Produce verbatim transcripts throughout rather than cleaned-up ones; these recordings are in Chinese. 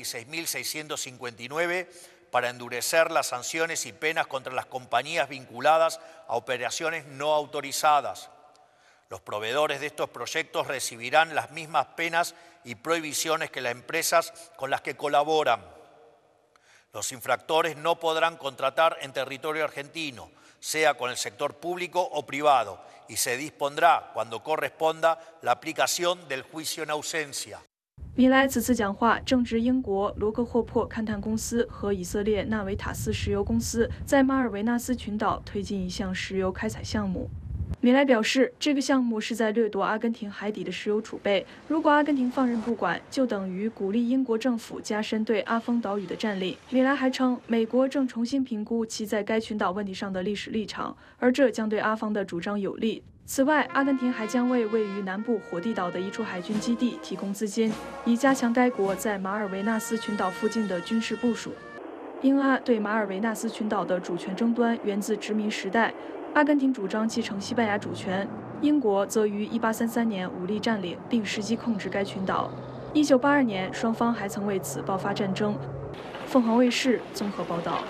veintiséis mil seiscientos cincuenta y nueve para endurecer las sanciones y penas contra las compañías vinculadas a operaciones no autorizadas. Los proveedores de estos proyectos recibirán las mismas penas y prohibiciones que las empresas con las que colaboran. Los infractores no podrán contratar en territorio argentino, sea con el sector público o privado, y se dispondrá, cuando corresponda, la aplicación del juicio en ausencia。 米莱此次讲话正值英国罗克霍珀勘探公司和以色列纳维塔斯石油公司在马尔维纳斯群岛推进一项石油开采项目。米莱表示，这个项目是在掠夺阿根廷海底的石油储备。如果阿根廷放任不管，就等于鼓励英国政府加深对阿方岛屿的占领。米莱还称，美国正重新评估其在该群岛问题上的历史立场，而这将对阿方的主张有利。此外，阿根廷还将为位于南部火地岛的一处海军基地提供资金，以加强该国在马尔维纳斯群岛附近的军事部署。英阿对马尔维纳斯群岛的主权争端源自殖民时代。阿根廷主张继承西班牙主权，英国则于一八三三年武力占领并实际控制该群岛。一九八二年，双方还曾为此爆发战争。凤凰卫视综合报道。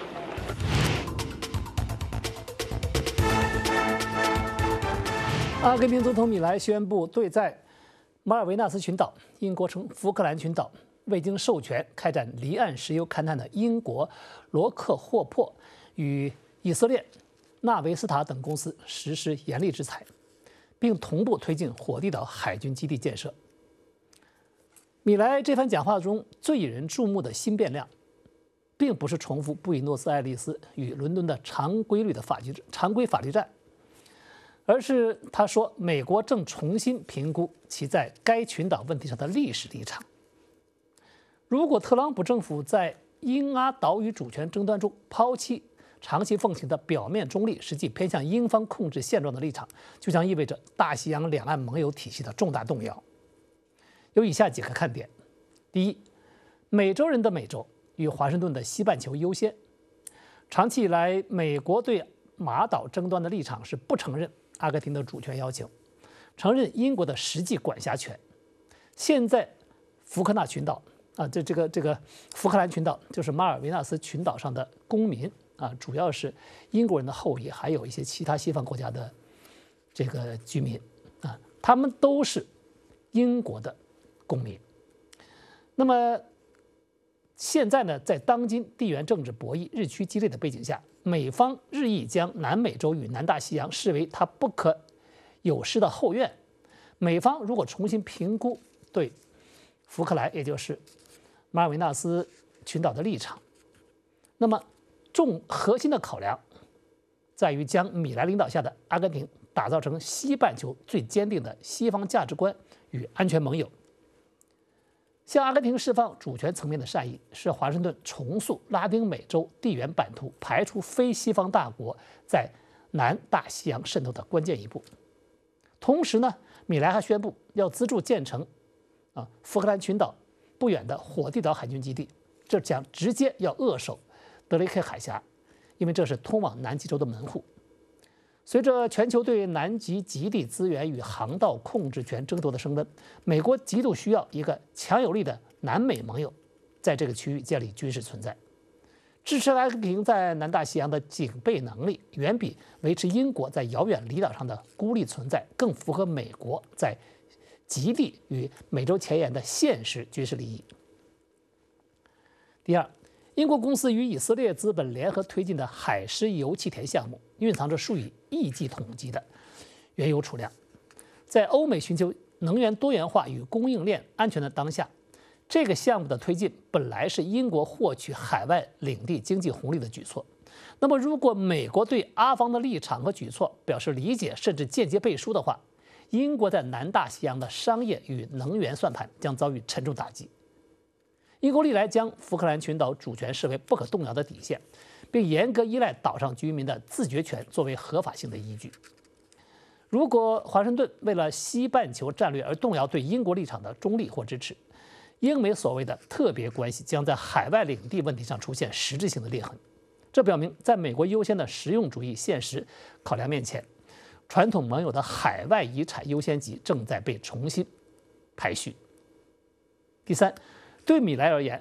阿根廷总统米莱宣布，对在马尔维纳斯群岛（英国称福克兰群岛）未经授权开展离岸石油勘探的英国罗克霍珀与以色列纳维斯塔等公司实施严厉制裁，并同步推进火地岛海军基地建设。米莱这番讲话中最引人注目的新变量，并不是重复布宜诺斯艾利斯与伦敦的常规律的法律常规法律战，而是他说美国正重新评估其在该群岛问题上的历史立场。如果特朗普政府在英阿岛屿主权争端中抛弃长期奉行的表面中立、实际偏向英方控制现状的立场，就将意味着大西洋两岸盟友体系的重大动摇。有以下几个看点：第一，美洲人的美洲与华盛顿的西半球优先。长期以来，美国对马岛争端的立场是不承认阿根廷的主权要求，承认英国的实际管辖权。现在，福克纳群岛啊，这这个这个福克兰群岛就是马尔维纳斯群岛上的公民。啊，主要是英国人的后裔，还有一些其他西方国家的这个居民啊，他们都是英国的公民。那么现在呢，在当今地缘政治博弈日趋激烈的背景下，美方日益将南美洲与南大西洋视为它不可有失的后院。美方如果重新评估对福克兰，也就是马尔维纳斯群岛的立场，那么重核心的考量在于将米莱领导下的阿根廷打造成西半球最坚定的西方价值观与安全盟友。向阿根廷释放主权层面的善意，是华盛顿重塑拉丁美洲地缘版图、排除非西方大国在南大西洋渗透的关键一步。同时呢，米莱还宣布要资助建成啊福克兰群岛不远的火地岛海军基地，这将直接要扼守德雷克海峡，因为这是通往南极洲的门户。随着全球对南极极地资源与航道控制权争夺的升温，美国极度需要一个强有力的南美盟友，在这个区域建立军事存在。支持阿根廷在南大西洋的警备能力，远比维持英国在遥远离岛上的孤立存在更符合美国在极地与美洲前沿的现实军事利益。第二，英国公司与以色列资本联合推进的海狮油气田项目，蕴藏着数以亿计统计的原油储量。在欧美寻求能源多元化与供应链安全的当下，这个项目的推进本来是英国获取海外领地经济红利的举措。那么，如果美国对阿方的立场和举措表示理解，甚至间接背书的话，英国在南大西洋的商业与能源算盘将遭遇沉重打击。英国历来将福克兰群岛主权视为不可动摇的底线，并严格依赖岛上居民的自决权作为合法性的依据。如果华盛顿为了西半球战略而动摇对英国立场的中立或支持，英美所谓的特别关系将在海外领地问题上出现实质性的裂痕。这表明，在美国优先的实用主义现实考量面前，传统盟友的海外遗产优先级正在被重新排序。第三，对米莱而言，